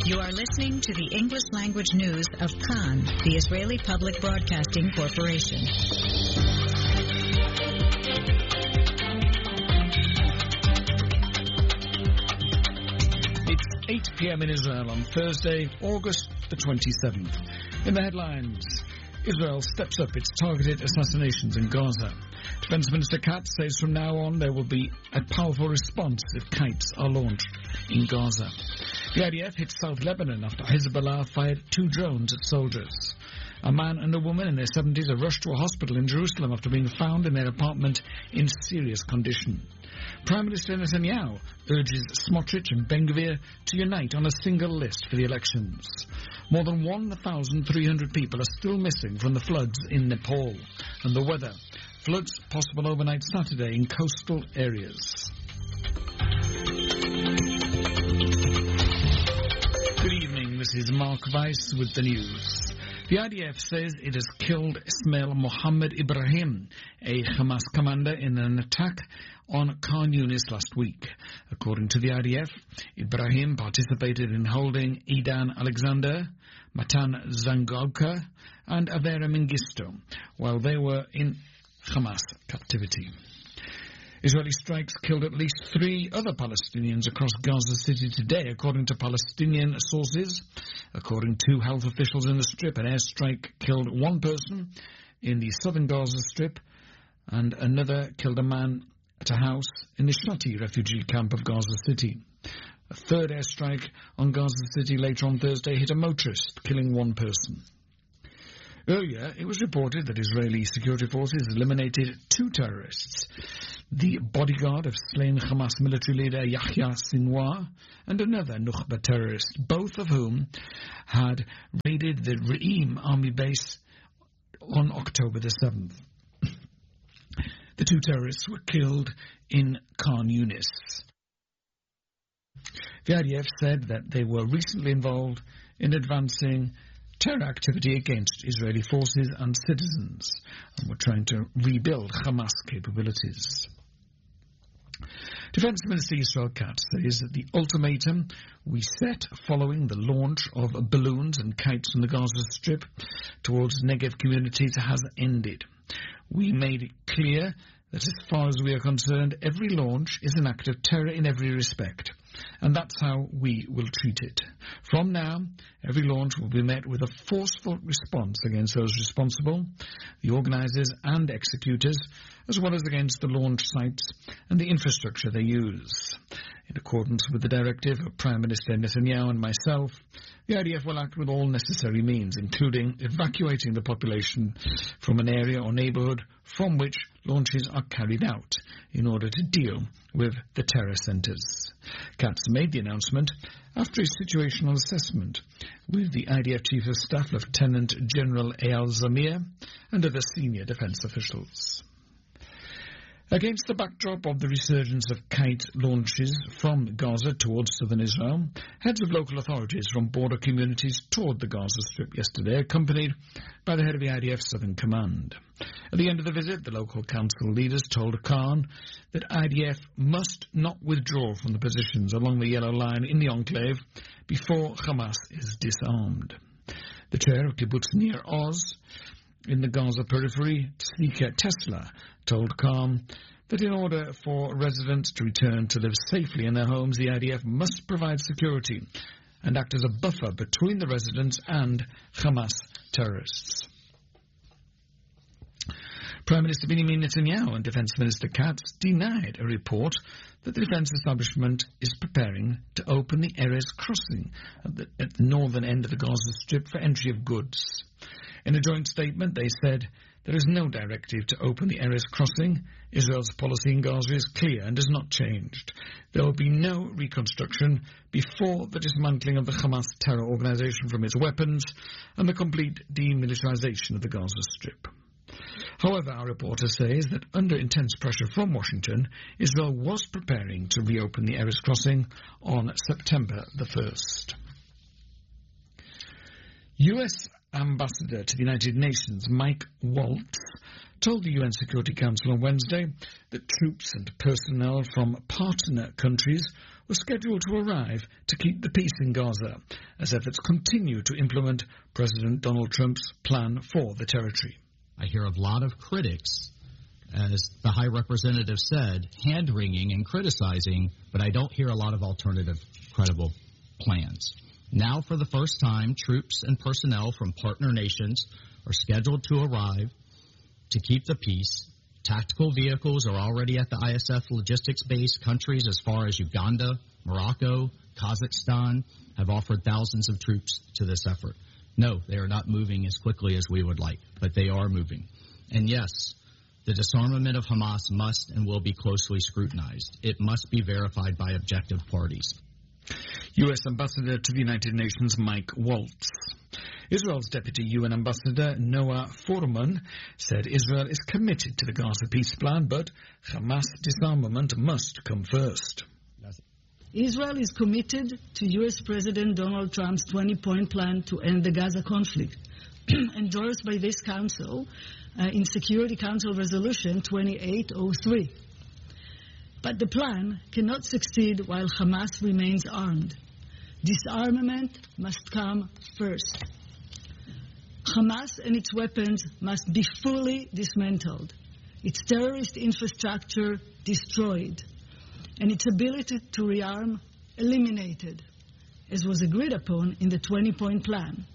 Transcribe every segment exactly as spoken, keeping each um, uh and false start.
You are listening to the English language news of Kan, the Israeli Public Broadcasting Corporation. It's eight p.m. in Israel on Thursday, August the twenty-seventh. In the headlines, Israel steps up its targeted assassinations in Gaza. Defense Minister Katz says from now on there will be a powerful response if kites are launched in Gaza. The I D F hit South Lebanon after Hezbollah fired two drones at soldiers. A man and a woman in their seventies are rushed to a hospital in Jerusalem after being found in their apartment in serious condition. Prime Minister Netanyahu urges Smotrich and Ben-Gvir to unite on a single list for the elections. More than one thousand three hundred people are still missing from the floods in Nepal. And the weather. Floods possible overnight Saturday in coastal areas. Good evening, this is Mark Weiss with the news. The I D F says it has killed Ismail Mohammed Ibrahim, a Hamas commander, in an attack on Khan Yunis last week. According to the I D F, Ibrahim participated in holding Idan Alexander, Matan Zangalka and Avera Mengistu while they were in Hamas captivity. Israeli strikes killed at least three other Palestinians across Gaza City today, according to Palestinian sources. According to health officials in the Strip, an airstrike killed one person in the southern Gaza Strip, and another killed a man at a house in the Shati refugee camp of Gaza City. A third airstrike on Gaza City later on Thursday hit a motorist, killing one person. Earlier, it was reported that Israeli security forces eliminated two terrorists, the bodyguard of slain Hamas military leader Yahya Sinwar and another Nukhba terrorist, both of whom had raided the Re'im army base on October the seventh. The two terrorists were killed in Khan Yunis. The I D F said that they were recently involved in advancing terror activity against Israeli forces and citizens, and were trying to rebuild Hamas capabilities. Defense Minister Israel Katz says that the ultimatum we set following the launch of balloons and kites from the Gaza Strip towards Negev communities has ended. We made it clear that as far as we are concerned, every launch is an act of terror in every respect, and that's how we will treat it. From now, every launch will be met with a forceful response against those responsible, the organisers and executors, as well as against the launch sites and the infrastructure they use. In accordance with the directive of Prime Minister Netanyahu and myself, the I D F will act with all necessary means, including evacuating the population from an area or neighbourhood from which launches are carried out, in order to deal with the terror centres. Katz made the announcement after a situational assessment with the I D F Chief of Staff Lieutenant General Eyal Zamir and other senior defence officials. Against the backdrop of the resurgence of kite launches from Gaza towards southern Israel, heads of local authorities from border communities toured the Gaza Strip yesterday, accompanied by the head of the I D F Southern Command. At the end of the visit, the local council leaders told Khan that I D F must not withdraw from the positions along the Yellow Line in the enclave before Hamas is disarmed. The chair of Kibbutz Nir Oz in the Gaza periphery, Tzvika Tesla, told Khan that in order for residents to return to live safely in their homes, the I D F must provide security and act as a buffer between the residents and Hamas terrorists. Prime Minister Benjamin Netanyahu and Defence Minister Katz denied a report that the defence establishment is preparing to open the Erez crossing at the, at the northern end of the Gaza Strip for entry of goods. In a joint statement, they said there is no directive to open the Erez crossing. Israel's policy in Gaza is clear and has not changed. There will be no reconstruction before the dismantling of the Hamas terror organisation from its weapons and the complete demilitarisation of the Gaza Strip. However, our reporter says that under intense pressure from Washington, Israel was preparing to reopen the Erez crossing on September the first. U S Ambassador to the United Nations Mike Waltz told the U N Security Council on Wednesday that troops and personnel from partner countries were scheduled to arrive to keep the peace in Gaza as efforts continue to implement President Donald Trump's plan for the territory. I hear a lot of critics, as the High Representative said, hand-wringing and criticizing, but I don't hear a lot of alternative, credible plans. Now, for the first time, troops and personnel from partner nations are scheduled to arrive to keep the peace. Tactical vehicles are already at the I S F logistics base. Countries as far as Uganda, Morocco, Kazakhstan have offered thousands of troops to this effort. No, they are not moving as quickly as we would like, but they are moving. And yes, the disarmament of Hamas must and will be closely scrutinized. It must be verified by objective parties. U S Ambassador to the United Nations Mike Waltz. Israel's Deputy U N Ambassador Noah Foreman said Israel is committed to the Gaza peace plan, but Hamas disarmament must come first. Israel is committed to U S President Donald Trump's twenty-point plan to end the Gaza conflict, endorsed by this Council uh, in Security Council Resolution twenty-eight oh three. But the plan cannot succeed while Hamas remains armed. Disarmament must come first. Hamas and its weapons must be fully dismantled, its terrorist infrastructure destroyed, and its ability to rearm eliminated, as was agreed upon in the twenty-point plan.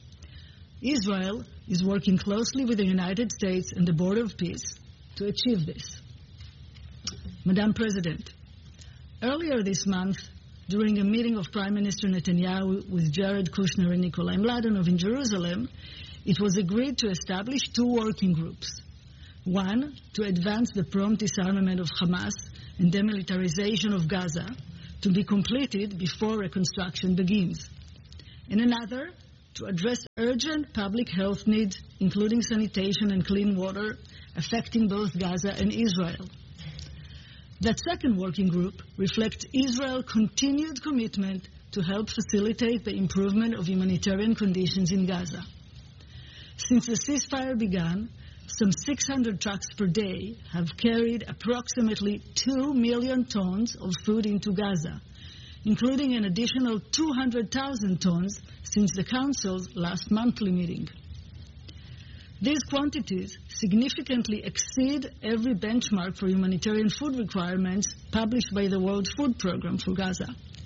Israel is working closely with the United States and the Board of Peace to achieve this. Madam President, earlier this month, during a meeting of Prime Minister Netanyahu with Jared Kushner and Nikolai Mladenov in Jerusalem, it was agreed to establish two working groups. One, to advance the prompt disarmament of Hamas and demilitarization of Gaza, to be completed before reconstruction begins. And another, to address urgent public health needs, including sanitation and clean water, affecting both Gaza and Israel. That second working group reflects Israel's continued commitment to help facilitate the improvement of humanitarian conditions in Gaza. Since the ceasefire began, some six hundred trucks per day have carried approximately two million tons of food into Gaza, including an additional two hundred thousand tons since the Council's last monthly meeting. These quantities significantly exceed every benchmark for humanitarian food requirements published by the World Food Programme for Gaza.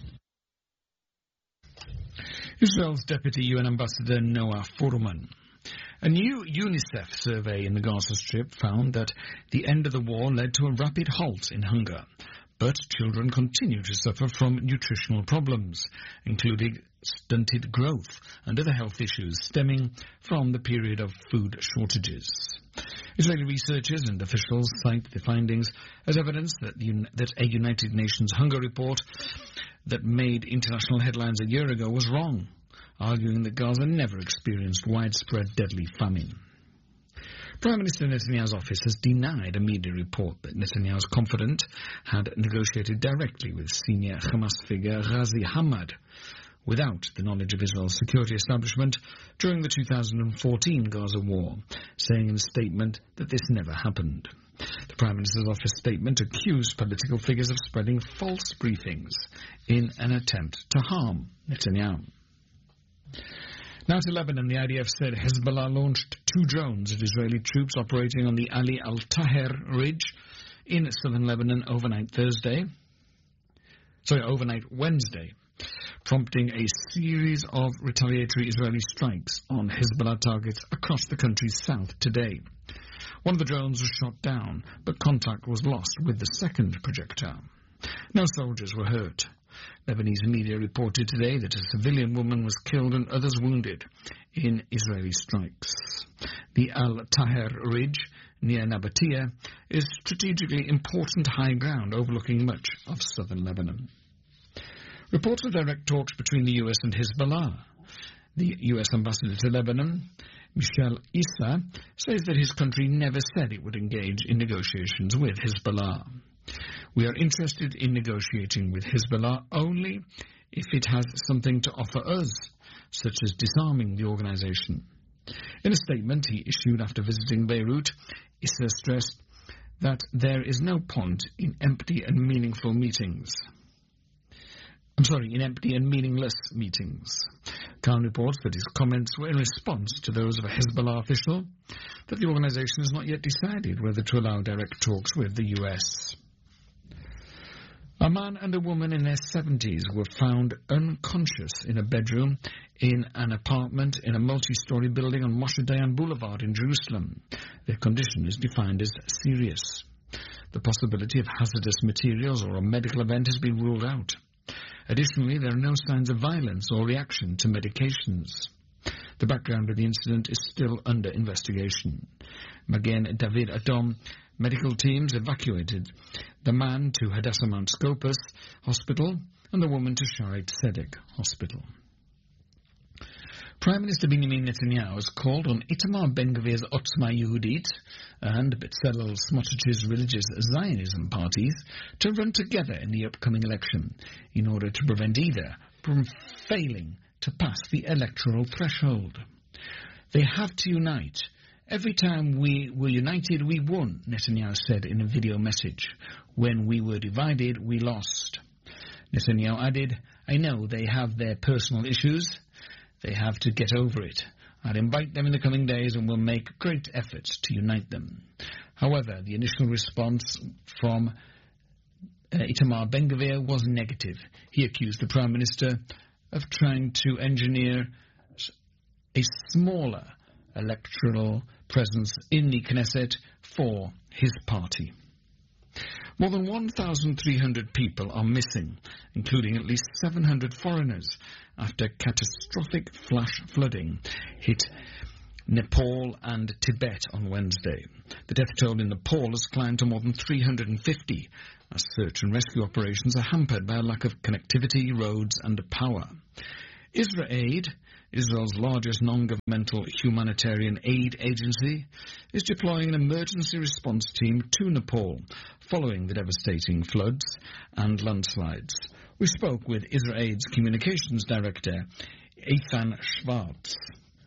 Israel's Deputy U N Ambassador Noah Foreman. A new UNICEF survey in the Gaza Strip found that the end of the war led to a rapid halt in hunger, but children continue to suffer from nutritional problems, including stunted growth and other health issues stemming from the period of food shortages. Israeli researchers and officials cite the findings as evidence that, the, that a United Nations hunger report that made international headlines a year ago was wrong, arguing that Gaza never experienced widespread deadly famine. Prime Minister Netanyahu's office has denied a media report that Netanyahu's confidant had negotiated directly with senior Hamas figure Ghazi Hamad without the knowledge of Israel's security establishment during the two thousand fourteen Gaza war, saying in a statement that this never happened. The Prime Minister's office statement accused political figures of spreading false briefings in an attempt to harm Netanyahu. Now to Lebanon, the I D F said Hezbollah launched two drones at Israeli troops operating on the Ali al-Taher Ridge in southern Lebanon overnight Thursday. Sorry, overnight Wednesday, prompting a series of retaliatory Israeli strikes on Hezbollah targets across the country's south today. One of the drones was shot down, but contact was lost with the second projectile. No soldiers were hurt. Lebanese media reported today that a civilian woman was killed and others wounded in Israeli strikes. The Al-Taher Ridge near Nabatea is strategically important high ground overlooking much of southern Lebanon. Reports of direct talks between the U S and Hezbollah. The U S ambassador to Lebanon, Michel Issa, says that his country never said it would engage in negotiations with Hezbollah. We are interested in negotiating with Hezbollah only if it has something to offer us, such as disarming the organization. In a statement he issued after visiting Beirut, Issa stressed that there is no point in empty and meaningful meetings. I'm sorry, in empty and meaningless meetings. Khan reports that his comments were in response to those of a Hezbollah official, that the organization has not yet decided whether to allow direct talks with the U S. A man and a woman in their seventies were found unconscious in a bedroom in an apartment in a multi-story building on Moshe Dayan Boulevard in Jerusalem. Their condition is defined as serious. The possibility of hazardous materials or a medical event has been ruled out. Additionally, there are no signs of violence or reaction to medications. The background of the incident is still under investigation. Magen David Adom medical teams evacuated the man to Hadassah Mount Scopus Hospital and the woman to Shaare Tzedek Hospital. Prime Minister Benjamin Netanyahu has called on Itamar Ben-Gvir's Otzma Yehudit and Bezalel Smotrich's religious Zionism parties to run together in the upcoming election in order to prevent either from failing to pass the electoral threshold. They have to unite. Every time we were united, we won, Netanyahu said in a video message. When we were divided, we lost. Netanyahu added, I know they have their personal issues. They have to get over it. I'll invite them in the coming days and will make great efforts to unite them. However, the initial response from uh, Itamar Ben-Gvir was negative. He accused the Prime Minister of trying to engineer a smaller electoral presence in the Knesset for his party. More than one thousand three hundred people are missing, including at least seven hundred foreigners, after catastrophic flash flooding hit Nepal and Tibet on Wednesday. The death toll in Nepal has climbed to more than three hundred fifty, as search and rescue operations are hampered by a lack of connectivity, roads and power. IsraAid, Israel's largest non-governmental humanitarian aid agency, is deploying an emergency response team to Nepal following the devastating floods and landslides. We spoke with IsraAid's communications director, Eitan Schwartz.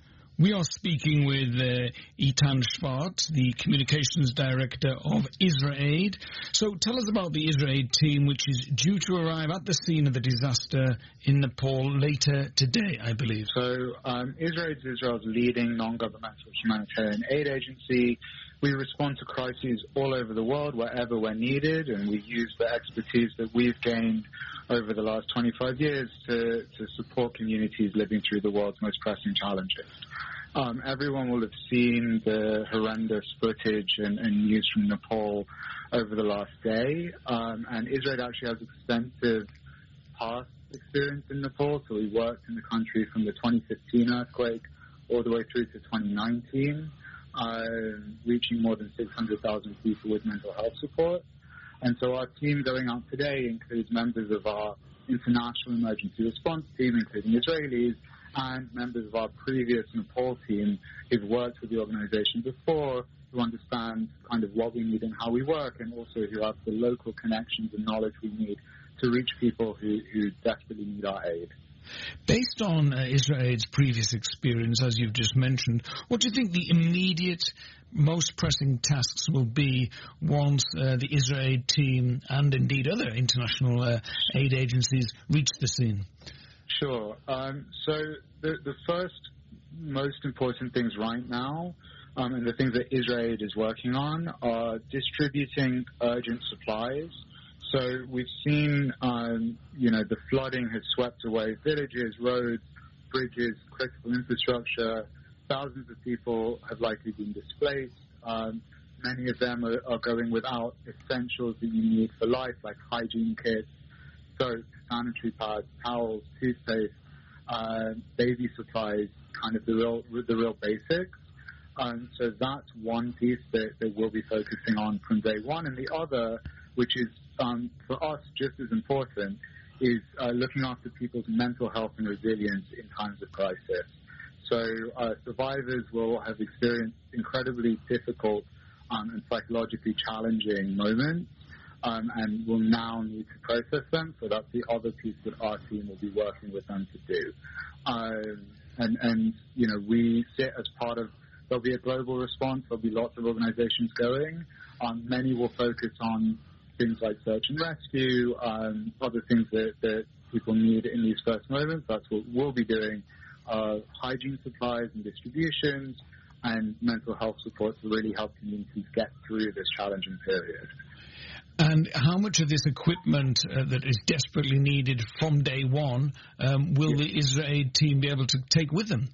We are speaking with uh, Eitan Schwartz, the communications director of IsraAid. So tell us about the IsraAid team, which is due to arrive at the scene of the disaster in Nepal later today, I believe. So um, IsraAid is Israel's leading non-governmental humanitarian aid agency. We respond to crises all over the world, wherever we're needed, and we use the expertise that we've gained over the last twenty-five years to, to support communities living through the world's most pressing challenges. Um, everyone will have seen the horrendous footage and, and news from Nepal over the last day, um, and Israel actually has extensive past experience in Nepal, so we worked in the country from the twenty fifteen earthquake all the way through to twenty nineteen, uh, reaching more than six hundred thousand people with mental health support. And so our team going out today includes members of our international emergency response team, including Israelis, and members of our previous Nepal team who've worked with the organization before, who understand kind of what we need and how we work, and also who have the local connections and knowledge we need to reach people who, who desperately need our aid. Based on uh, IsraAid's previous experience, as you've just mentioned, what do you think the immediate, most pressing tasks will be once uh, the IsraAid team and indeed other international uh, aid agencies reach the scene? Sure. Um, so the, the first most important things right now, um, and the things that IsraAid is working on, are distributing urgent supplies. So we've seen, um, you know, the flooding has swept away villages, roads, bridges, critical infrastructure. Thousands of people have likely been displaced. Um, many of them are, are going without essentials that you need for life, like hygiene kits, soap, sanitary pads, towels, toothpaste, uh, baby supplies, kind of the real, the real basics. Um, so that's one piece that, that we'll be focusing on from day one. And the other, which is um, for us just as important, is uh, looking after people's mental health and resilience in times of crisis. So uh, survivors will have experienced incredibly difficult um, and psychologically challenging moments, um, and will now need to process them. So that's the other piece that our team will be working with them to do. Um, and, and, you know, we sit as part of, there'll be a global response, there'll be lots of organizations going. Um, many will focus on things like search and rescue, um, other things that, that people need in these first moments. That's what we'll be doing. Uh, hygiene supplies and distributions, and mental health support to really help communities get through this challenging period. And how much of this equipment uh, that is desperately needed from day one um, will yeah. the Israel team be able to take with them?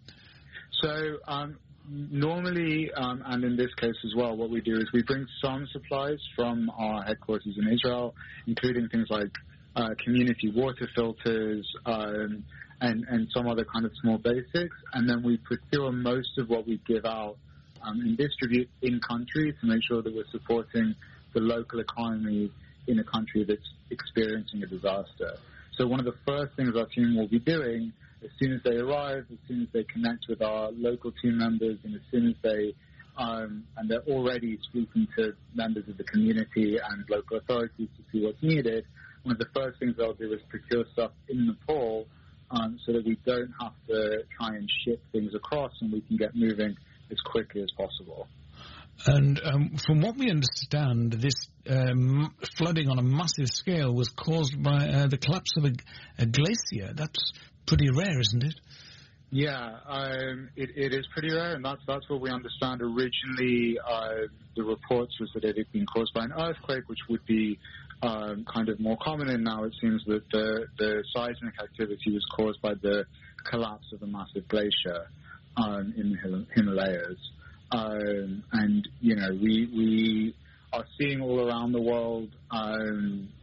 So um, normally, um, and in this case as well, what we do is we bring some supplies from our headquarters in Israel, including things like uh, community water filters, um, and, and some other kind of small basics, and then we procure most of what we give out um, and distribute in country to make sure that we're supporting the local economy in a country that's experiencing a disaster. So one of the first things our team will be doing as soon as they arrive, as soon as they connect with our local team members, and as soon as they, um, and they're already speaking to members of the community and local authorities to see what's needed, one of the first things they'll do is procure stuff in Nepal, Um, so that we don't have to try and ship things across, and we can get moving as quickly as possible. And um, from what we understand, this um, flooding on a massive scale was caused by uh, the collapse of a, a glacier. That's pretty rare, isn't it? Yeah, um, it, it is pretty rare, and that's that's what we understand. Originally, uh, the reports was that it had been caused by an earthquake, which would be Um, kind of more common, and now it seems that the, the seismic activity was caused by the collapse of a massive glacier um, in the Him- Himalayas. Um, and, you know, we we are seeing all around the world um,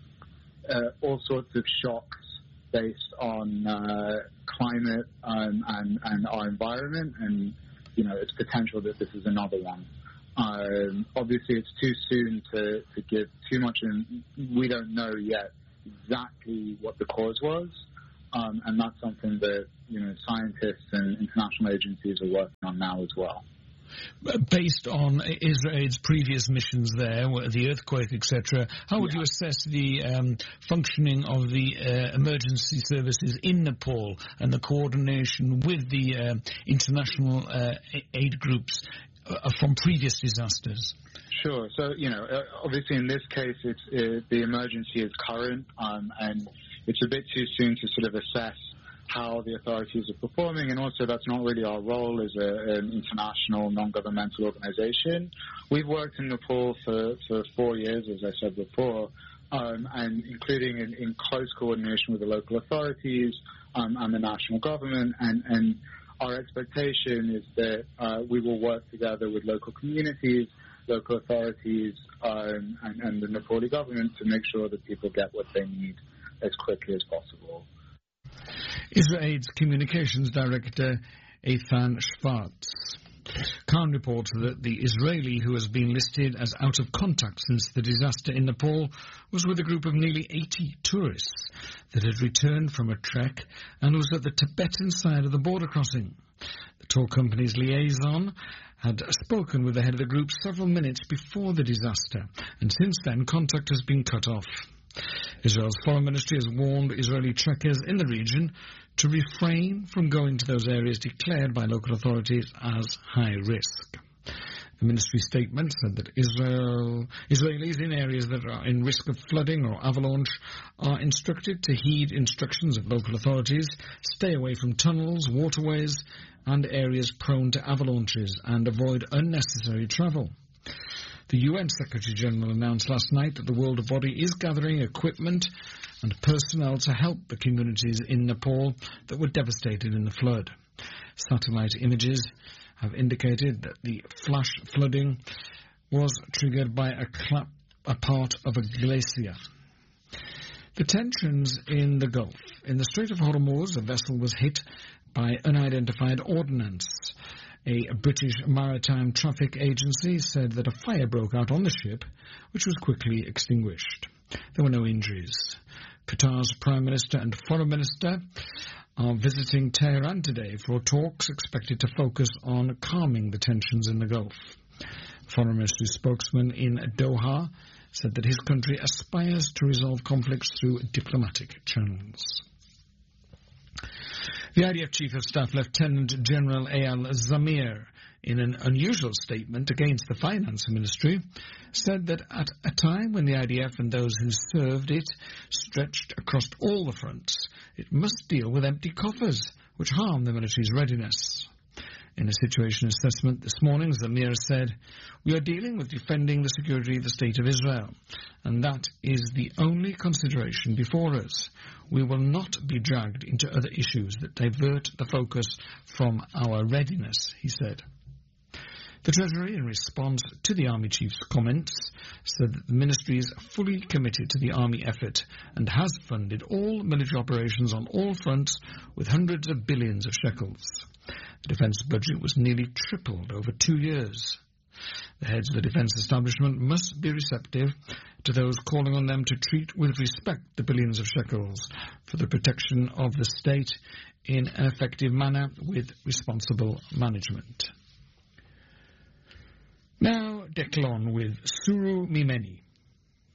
uh, all sorts of shocks based on uh, climate um, and, and our environment, and, you know, it's potential that this is another one. Um, obviously, it's too soon to, to give too much, and we don't know yet exactly what the cause was, um, and that's something that, you know, scientists and international agencies are working on now as well. Based on Israel's previous missions there, the earthquake, et cetera, how would yeah. you assess the um, functioning of the uh, emergency services in Nepal and the coordination with the uh, international uh, aid groups uh, from previous disasters? Sure. So, you know, uh, obviously in this case, it's uh, the emergency is current, um, and it's a bit too soon to sort of assess how the authorities are performing, and also that's not really our role as a, an international non-governmental organization. We've worked in Nepal for, for four years, as I said before, um, and including in, in close coordination with the local authorities um, and the national government, and, and our expectation is that uh, we will work together with local communities, local authorities, um, and, and the Nepali government to make sure that people get what they need as quickly as possible. Israel's Communications Director, Ethan Schwartz. Khan reports that the Israeli who has been listed as out of contact since the disaster in Nepal was with a group of nearly eighty tourists that had returned from a trek and was at the Tibetan side of the border crossing. The tour company's liaison had spoken with the head of the group several minutes before the disaster, and since then contact has been cut off. Israel's foreign ministry has warned Israeli trekkers in the region to refrain from going to those areas declared by local authorities as high risk. The ministry statement said that Israel, Israelis in areas that are in risk of flooding or avalanche are instructed to heed instructions of local authorities, stay away from tunnels, waterways, and areas prone to avalanches, and avoid unnecessary travel. The U N Secretary-General announced last night that the world body is gathering equipment and personnel to help the communities in Nepal that were devastated in the flood. Satellite images have indicated that the flash flooding was triggered by a, clap, a part of a glacier. The tensions in the Gulf. In the Strait of Hormuz, a vessel was hit by unidentified ordnance. A British maritime traffic agency said that a fire broke out on the ship, which was quickly extinguished. There were no injuries. Qatar's Prime Minister and Foreign Minister are visiting Tehran today for talks expected to focus on calming the tensions in the Gulf. Foreign Ministry spokesman in Doha said that his country aspires to resolve conflicts through diplomatic channels. The I D F Chief of Staff, Lieutenant General Eyal Zamir, in an unusual statement against the Finance Ministry, said that at a time when the I D F and those who served it stretched across all the fronts, it must deal with empty coffers, which harm the military's readiness. In a situation assessment this morning, Zamir said, "We are dealing with defending the security of the State of Israel, and that is the only consideration before us. We will not be dragged into other issues that divert the focus from our readiness," he said. The Treasury, in response to the Army Chief's comments, said that the Ministry is fully committed to the Army effort and has funded all military operations on all fronts with hundreds of billions of shekels. The defence budget was nearly tripled over two years. The heads of the defence establishment must be receptive to those calling on them to treat with respect the billions of shekels for the protection of the state in an effective manner with responsible management. Now, Declon with Suru Mimeni.